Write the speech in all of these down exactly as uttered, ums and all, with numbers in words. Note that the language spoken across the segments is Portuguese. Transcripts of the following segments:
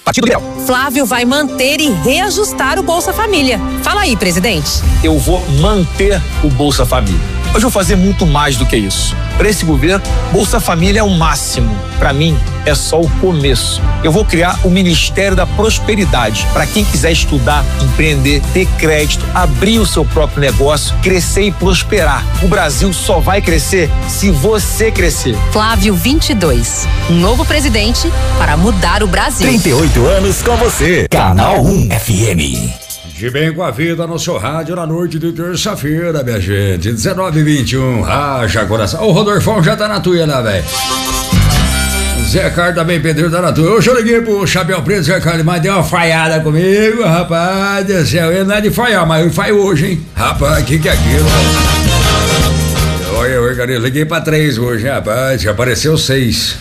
Partido Liberal. Flávio vai manter e reajustar o Bolsa Família. Fala aí, presidente. Eu vou manter o Bolsa Família. Mas vou fazer muito mais do que isso. Para esse governo, Bolsa Família é o máximo. Para mim, é só o começo. Eu vou criar o Ministério da Prosperidade para quem quiser estudar, empreender, ter crédito, abrir o seu próprio negócio, crescer e prosperar. O Brasil só vai crescer se você crescer. Flávio vinte e dois, um novo presidente para mudar o Brasil. trinta e oito anos com você. Canal um F M. De bem com a vida no seu rádio na noite de terça-feira, minha gente. dezenove e vinte e um, racha coração. O Rodolfão já tá na tuia, né, velho? Zé Carlos também, Pedro tá na tuia. Hoje eu liguei pro Chapéu Preto, Zé Carlos, mas deu uma falhada comigo, rapaz do céu. Ele não é de falhar, mas ele falhou hoje, hein? Rapaz, que que é aquilo? Olha, eu, cara, eu liguei pra três hoje, rapaz, já apareceu seis.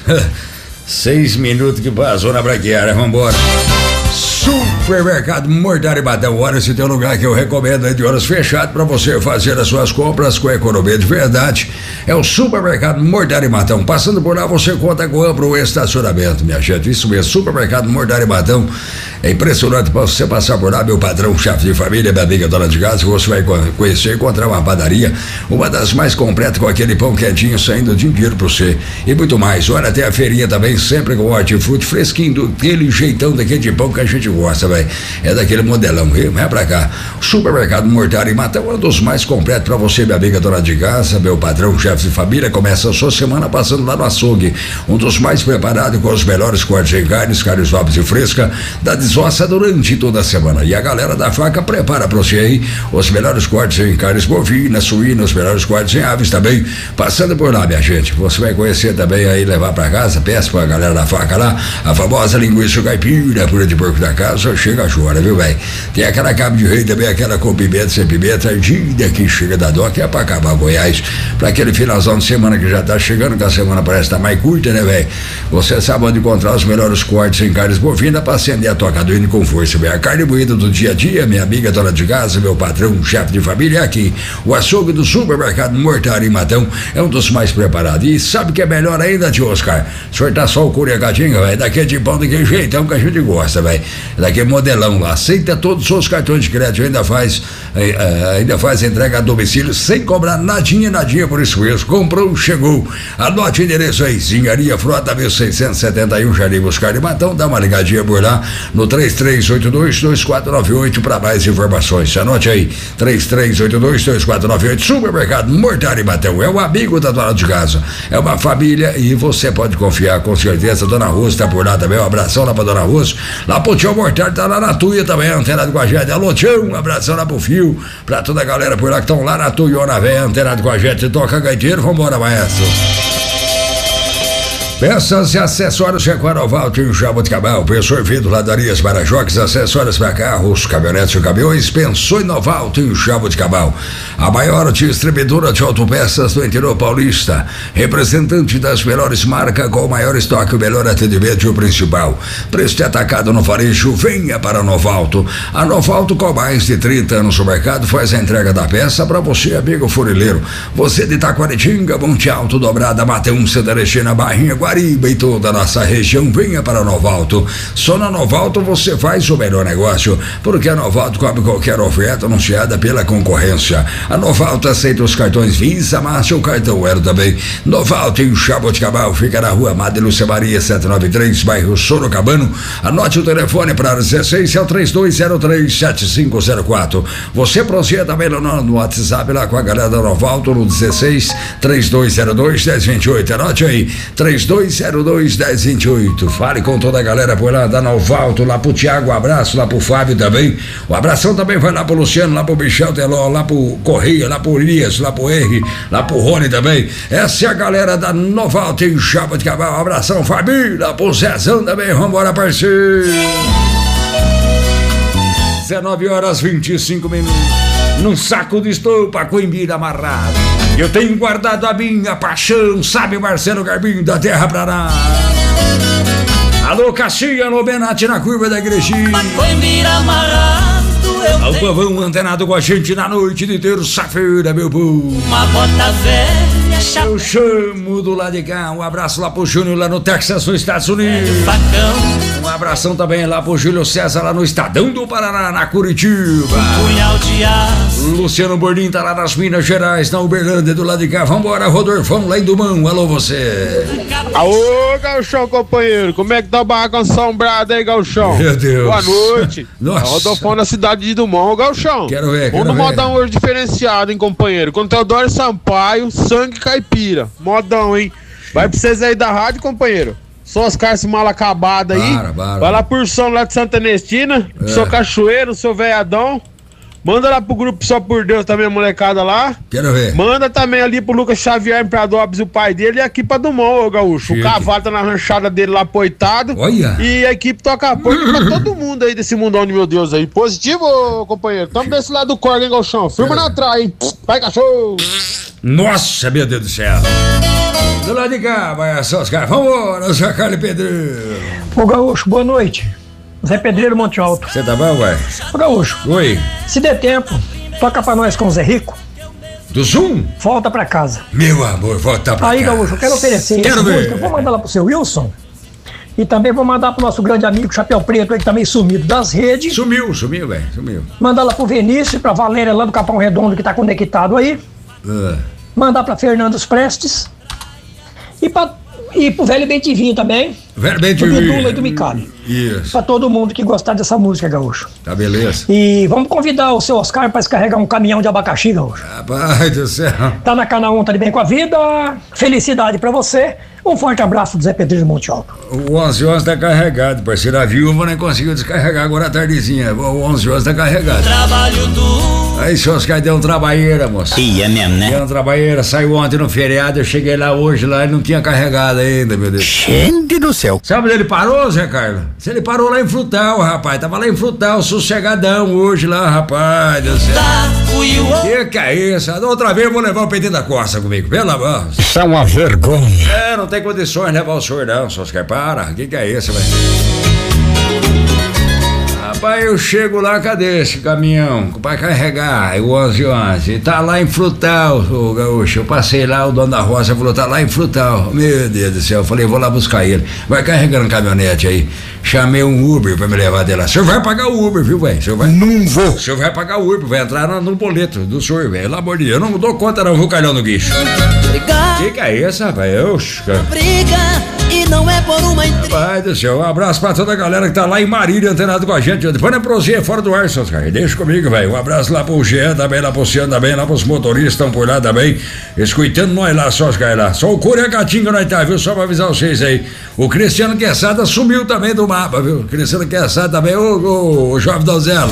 Seis minutos que passou na braquiária, vambora. Supermercado Mortari Matão, olha, esse tem um lugar que eu recomendo aí de horas fechado para você fazer as suas compras com economia de verdade. É o Supermercado Mortari Matão. Passando por lá você conta com amplo estacionamento, minha gente. Isso mesmo, Supermercado Mortari Matão. É impressionante para você passar por lá, meu padrão, chefe de família, minha amiga dona de casa. Você vai conhecer, encontrar uma padaria, uma das mais completas, com aquele pão quentinho saindo o dia inteiro para você. E muito mais. Olha, tem a feirinha também, sempre com hortifruti fresquinho, daquele jeitão daquele de pão que a gente gosta, velho. É daquele modelão, viu? Vem pra cá. Supermercado Mortari Matão é um dos mais completos pra você, minha amiga dona de casa, meu padrão, chefe de família. Começa a sua semana passando lá no açougue. Um dos mais preparados com os melhores cortes em carnes, carnes nobres e fresca, da desossa durante toda a semana. E a galera da faca prepara pra você aí os melhores cortes em carnes bovinas, suínas, os melhores cortes em aves também. Passando por lá, minha gente. Você vai conhecer também aí, levar pra casa, peça pra galera da faca lá, a famosa linguiça caipira, pura de porco da casa. Chega a chora, viu, velho? Tem aquela cabo de rei também, aquela com pimenta, sem pimenta, ardida que chega da dó, que é pra acabar Goiás, pra aquele finalzão de semana que já tá chegando, que a semana parece estar tá mais curta, né, velho? Você sabe onde encontrar os melhores cortes em carnes bovinas pra acender a tua caduína com força, velho. A carne moída do dia a dia, minha amiga dona de casa, meu patrão, chefe de família, é aqui. O açougue do Supermercado Mortari Matão é um dos mais preparados. E sabe que é melhor ainda, tio Oscar? O senhor tá só o curegadinho, velho, daquele de pão, daquele jeitão que a gente gosta, velho. Daquele modelão lá, aceita todos os seus cartões de crédito, ainda faz eh, ainda faz entrega a domicílio sem cobrar nadinha, nadinha por isso mesmo. Comprou, chegou. Anote o endereço aí, Zingaria Frota mil seiscentos e setenta e um, Jardim Buscar de Matão. Dá uma ligadinha por lá no três três oito dois, dois quatro nove oito para mais informações. Anote aí, três três oito dois, dois quatro nove oito. Supermercado Mortari Matão é o amigo da dona de casa, é uma família e você pode confiar com certeza. Dona Rosa tá por lá também, um abração lá pra Dona Rosa, lá pro tio Mortari, tá lá na Tuia também, antenado com a gente. Alô, tio, um abração lá pro Fio, pra toda a galera por lá que estão lá na Tuiona Véia, antenado com a gente. Toca gaiteiro, vambora, maestro. Peças e acessórios Requaroval, tem o Jaboticabal, pensou em vidro, ladarias, para-choques, acessórios para carros, caminhonetes e caminhões, pensou em Noval, tem o Jaboticabal. A maior distribuidora de autopeças do interior paulista, representante das melhores marcas, com o maior estoque, o melhor atendimento e o principal. Preço de atacado no varejo, venha para a Novalto. A Novalto, com mais de trinta anos no mercado, faz a entrega da peça para você, amigo funileiro. Você de Taquaritinga, Monte Alto, Dobrada, Matão, Santa Cristina, Barrinha, Guariba e toda a nossa região, venha para a Novalto. Só na Novalto você faz o melhor negócio, porque a Novalto cobre qualquer oferta anunciada pela concorrência. A Novalto aceita os cartões Visa, Márcia, o cartão Elo também. Novalto em Jaboticabal, fica na rua Madre Lúcia Maria, setecentos e noventa e três, bairro Sorocabano. Anote o telefone para dezesseis, é o três dois zero três, sete cinco zero quatro. Você procedia também no, no WhatsApp lá com a galera da Novalto no dezesseis, três dois zero dois, um zero dois oito. Anote aí, três dois zero dois, um zero dois oito. Fale com toda a galera por lá da Novalto, lá pro Thiago, um abraço, lá pro Fábio também. O abração também vai lá pro Luciano, lá pro Michel Teló, lá pro Correia, lá pro Elias, lá pro R, lá pro Rony também. Essa é a galera da Novalto em Jaboticabal. Um abração, Fábio, lá pro Zezão também. Vambora, parceiro. dezenove horas e vinte e cinco minutos. Num saco de estopa com embira amarrado, eu tenho guardado a minha paixão, sabe, Marcelo Garbinho da Terra Brará. Alô, Caxias, alô, Benate na curva da igrejinha. Ao povão antenado com a gente na noite de terça-feira, meu povo. Uma bota velha, chapéu. Eu chamo do lado de cá, um abraço lá pro Júnior, lá no Texas, nos Estados Unidos. Um abraço abração também lá pro Júlio César, lá no Estadão do Paraná, na Curitiba. Punhal de aço. Luciano Bordim tá lá nas Minas Gerais, na Uberlândia, do lado de cá. Vambora, Rodolfão, lá em Dumão. Alô, você. Alô, Gauchão, companheiro. Como é que tá o barraco assombrado aí, Gauchão? Meu Deus. Boa noite. Nossa. Rodolfão na cidade de Dumão, Gauchão. Quero ver, quero Vamos ver. modão hoje diferenciado, hein, companheiro? Com Teodoro Sampaio, Sangue Caipira. Modão, hein? Vai pra vocês aí da rádio, companheiro. Só os caras mal acabados aí. Para, para. Vai lá por São lá de Santa Ernestina. É. Seu Cachoeiro, seu Veiadão. Manda lá pro grupo Só por Deus também, a molecada lá. Quero ver. Manda também ali pro Lucas Xavier, Impradópolis, o pai dele, e aqui pra Dumont, ô Gaúcho. Chique. O cavalo tá na ranchada dele lá, poitado. Olha. E a equipe toca apoio pra todo mundo aí desse mundão de meu Deus aí. Positivo, ô, companheiro? Tamo desse lado do corgo, hein, Gauchão? Firma na trás, hein? Vai, cachorro! Nossa, meu Deus do céu. Do lado de cá, vai só os caras. Vambora, Zé Carlos Pedreiro. Ô Gaúcho, boa noite. Zé Pedreiro Monte Alto. Você tá bom, ué? Ô Gaúcho, Oi. se der tempo, toca pra nós com o Zé Rico, Do Zoom? volta pra casa. Meu amor, volta pra Aí, cá. Gaúcho, eu quero oferecer Quero essa ver. música. Eu vou mandar lá pro seu Wilson. E também vou mandar pro nosso grande amigo Chapéu Preto, aí que tá meio sumido das redes. Sumiu, sumiu, velho, sumiu. Mandar lá pro Vinícius e pra Valéria lá do Capão Redondo, que tá conectado aí. Ah, Mandar pra Fernandes Prestes. E, pra, e pro velho Bentivinho também. velho bem Do Bidula e do Micali. Isso, Pra todo mundo que gostar dessa música, Gaúcho. tá beleza. E vamos convidar o seu Oscar pra descarregar um caminhão de abacaxi, Gaúcho. Rapaz do céu. Tá na Canaã, tá de bem com a vida. Felicidade pra você. Um forte abraço do Zé Pedreiro Monte Alto. O onze onze tá carregado, parceiro. A viúva nem conseguiu descarregar agora à tardezinha. O onze onze tá carregado. Trabalho duro. Aí, seu Oscar deu um trabalheira, moça. E é mesmo, né? Deu um trabalheira, saiu ontem no feriado, eu cheguei lá hoje, lá e não tinha carregado ainda, meu Deus. Gente do céu. Sabe onde ele parou, Zé Carlos? Se ele parou lá em Frutal, rapaz. Tava lá em Frutal, sossegadão hoje lá, rapaz do céu. Tá, fui o Que que é isso? Outra vez eu vou levar o P T da Costa comigo, pelo amor. Isso é uma vergonha. É, não tem condições de levar o senhor não, só Oscar. Para, que que é isso, velho? Rapaz, eu chego lá, cadê esse caminhão? Vai carregar, é o onze onze. Tá lá em Frutal, ô Gaúcho. Eu passei lá, o dono da roça falou, tá lá em Frutal. Meu Deus do céu, eu falei, vou lá buscar ele. Vai carregando um caminhonete aí. Chamei um Uber pra me levar de lá. O senhor vai pagar o Uber, viu, velho? O senhor vai... Não vou. O senhor vai pagar o Uber, vai entrar no, no boleto do senhor, velho. Pelo amor de Deus, eu não dou conta não, vou calhar no guicho. brigar, Que que é isso, rapaz? Oxe, cara. briga, e não é por uma intriga. Pai do céu, um abraço pra toda a galera que tá lá em Marília, antenado com a gente. Depois não proseia fora do ar, seus caras. Deixa comigo, velho. Um abraço lá pro Jean, também lá pro Ciano, também lá pros motoristas, estão por lá também. Escutando nós lá, só os caras lá. Só o Cura e a Gatinho que nós tá, viu? Só pra avisar vocês aí. O Cristiano Queçada sumiu também do mapa, viu? Cristiano Queçada também, ô, ô, ô jovem donzelo.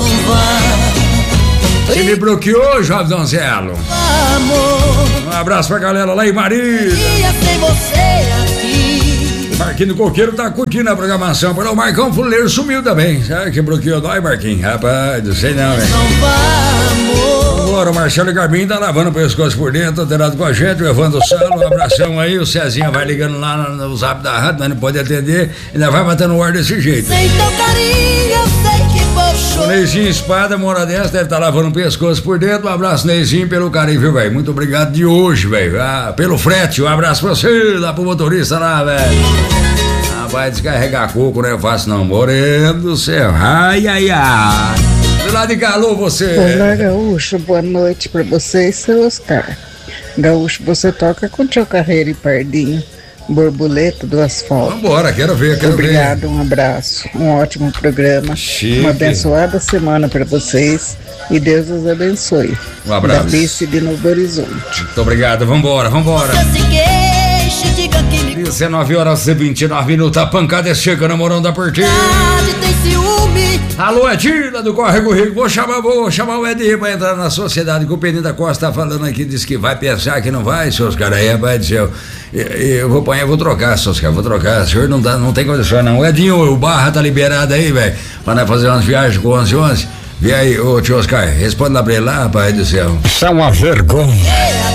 Você me bloqueou, jovem donzelo. Amor, Um abraço pra galera lá em Marília. ia sem você aqui. Marquinho do Coqueiro tá curtindo a programação. Mas o Marcão Fuleiro sumiu também. Sabe que bloqueou nós, Marquinho? Rapaz, não sei não, velho. Não vamos. Agora o Marcelo Garbim tá lavando o pescoço por dentro, alterado com a gente, o Evandro Salo, um abração aí. O Cezinha vai ligando lá no, no zap da rádio, mas não pode atender. Ainda vai batendo o ar desse jeito. Sem teu carinho, eu sei que vou O chorar. Neizinho Espada, mora dessa, deve estar tá lavando o pescoço por dentro. Um abraço, Neizinho, pelo carinho, viu, velho? Muito obrigado de hoje, velho. Ah, pelo frete, um abraço pra você, lá pro motorista lá, velho. Ah, vai descarregar coco, não é fácil não. Moreno do céu. Ai, ai, ai. Do lado de calor, você. Olá, Gaúcho, boa noite pra você e seu Oscar. Gaúcho, você toca com Tio Carreiro e Pardinho, Borboleta do Asfalto. Vambora, quero ver, quero Obrigado, ver. um abraço, um ótimo programa, Chique. uma abençoada semana pra vocês e Deus os abençoe. Um abraço. Da Alice de Novo Horizonte. Muito obrigado, vambora, vambora. Eu se queixe, diga que me dezenove horas e vinte e nove minutos, a pancada é chega na Morão da Porteira. cuidade, tem ciúme. Alô, Edila do Córrego Rico, vou chamar, vou chamar o Edinho pra entrar na sociedade, que o Peninho da Costa tá falando aqui, diz que vai pensar que não vai, seus caras aí, vai dizer, eu, eu vou apanhar, vou trocar, seus caras, vou trocar, o senhor não, dá, não tem condição não. O Edinho, o Barra tá liberado aí, velho, pra nós fazer umas viagens com onze onze. Vem aí, ô tio Oscar, responde lá pra ele lá, pai do céu. Isso é uma vergonha.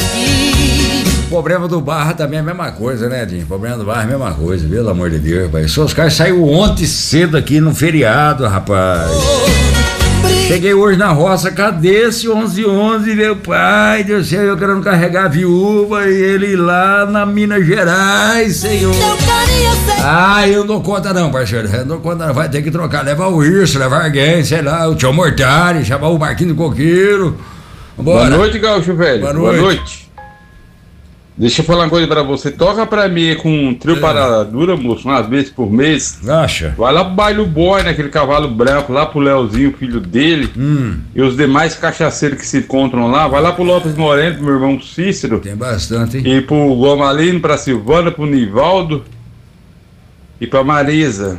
O problema do Barra também é a mesma coisa, né, Edinho? O problema do Barra é a mesma coisa, pelo amor de Deus, rapaz. O Oscar saiu ontem cedo aqui no feriado, rapaz. Cheguei hoje na roça, cadê esse onze onze, meu pai do céu, eu querendo carregar a viúva e ele lá na Minas Gerais, senhor. Ah, eu não dou conta não, parceiro, eu não dou conta não, vai ter que trocar, levar o Irso, levar alguém, sei lá, o tio Mortari, chamar o Marquinhos do Coqueiro. Bora. Boa noite, Gaúcho Velho. Boa noite. Boa noite. Deixa eu falar uma coisa pra você. Toca pra mim com um trio é. paradura, moço, umas vezes por mês. Acha? Vai lá pro Baile Boy, naquele cavalo branco, lá pro Leozinho, filho dele. Hum. E os demais cachaceiros que se encontram lá. Vai lá pro Lopes Moreno, pro meu irmão Cícero. Tem bastante, hein? E pro Gomalino, pra Silvana, pro Nivaldo. E pra Marisa.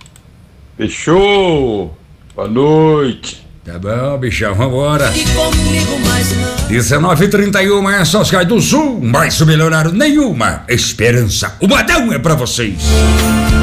Fechou? Boa noite. Tá bom, bichão, vambora. E comigo mais não. dezenove e trinta e um, é só Sky do Sul, mais o melhorário nenhuma esperança. O badão é pra vocês.